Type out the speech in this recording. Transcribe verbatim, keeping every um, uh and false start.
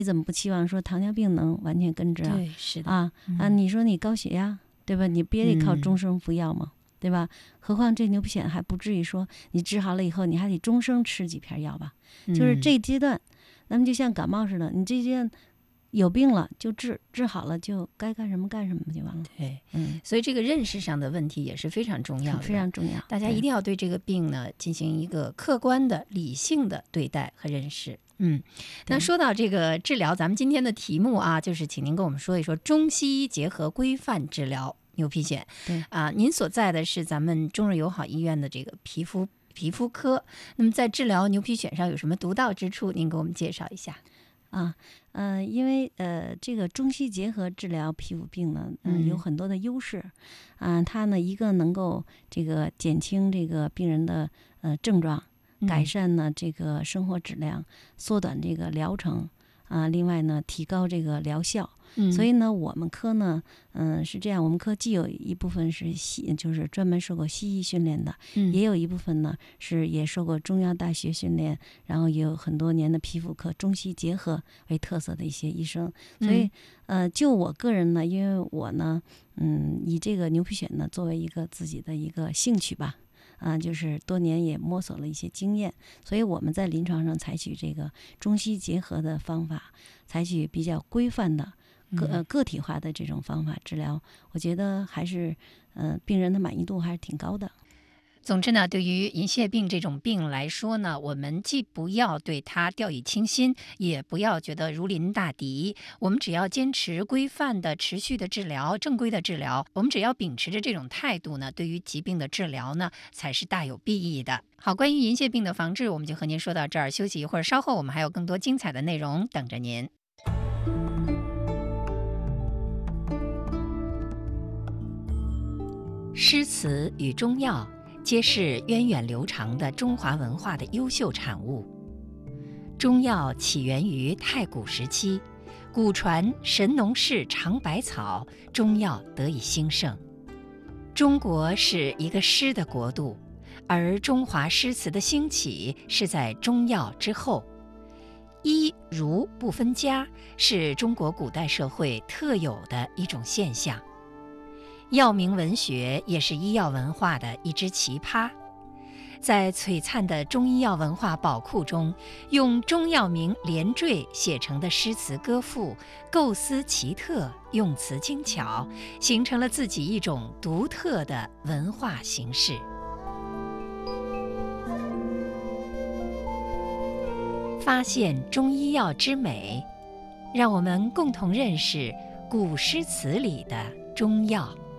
你怎么不期望说糖尿病能完全根治啊？ 对，是的啊、嗯、啊！你说你高血压，对吧？你别得靠终生服药嘛，嗯、对吧？何况这牛皮癣还不至于说你治好了以后，你还得终生吃几片药吧？嗯、就是这阶段，那么就像感冒似的，你这阶段有病了就治，治好了就该干什么干什么就完了。 对， 嗯， 所以这个认识上的问题也是非常重要的， 非常重要。 大家一定要对这个病呢进行一个客观的、理性的对待和认识。嗯，那说到这个治疗，咱们今天的题目啊，就是请您跟我们说一说中西医结合规范治疗牛皮癣。 对啊，您所在的是咱们中日友好医院的这个皮肤皮肤科，那么在治疗牛皮癣上有什么独到之处？您给我们介绍一下。 啊，呃，因为呃，这个中西结合治疗皮肤病呢，嗯、呃，有很多的优势，啊、呃，它呢一个能够这个减轻这个病人的呃症状。改善呢这个生活质量，缩短这个疗程啊、呃，另外呢提高这个疗效。嗯、所以呢我们科呢，嗯、呃、是这样，我们科既有一部分是西，就是专门受过西医训练的，嗯、也有一部分呢是也受过中央大学训练，然后也有很多年的皮肤科中西结合为特色的一些医生。所以呃，就我个人呢，因为我呢，嗯，以这个牛皮癣呢作为一个自己的一个兴趣吧。啊、呃，就是多年也摸索了一些经验，所以我们在临床上采取这个中西结合的方法，采取比较规范的个呃个体化的这种方法治疗，我觉得还是呃病人的满意度还是挺高的。 总之呢，对于银屑病这种病来说呢，我们既不要对它掉以轻心，也不要觉得如临大敌。我们只要坚持规范的、持续的治疗、正规的治疗，我们只要秉持着这种态度呢，对于疾病的治疗呢，才是大有裨益的。好，关于银屑病的防治，我们就和您说到这儿，休息一会儿，稍后我们还有更多精彩的内容等着您。诗词与中药皆是源远流长的中华文化的优秀产物。中药起源于太古时期，古传神农氏尝百草，中药得以兴盛。中国是一个诗的国度，而中华诗词的兴起是在中药之后。医儒不分家是中国古代社会特有的一种现象。药名文学也是医药文化的一支奇葩，在璀璨的中医药文化宝库中，用中药名连缀写成的诗词歌赋，构思奇特，用词精巧，形成了自己一种独特的文化形式。发现中医药之美，让我们共同认识古诗词里的中药。